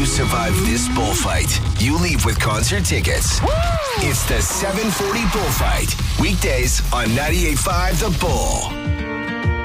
survive this bullfight, you leave with concert tickets. Woo! It's the 740 Bullfight. Weekdays on 98.5 The Bull.